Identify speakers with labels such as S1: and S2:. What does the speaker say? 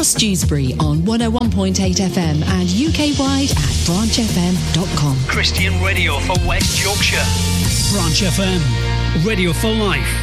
S1: across Dewsbury on 101.8 FM and UK-wide at branchfm.com.
S2: Christian radio for West Yorkshire.
S3: Branch FM, radio for life.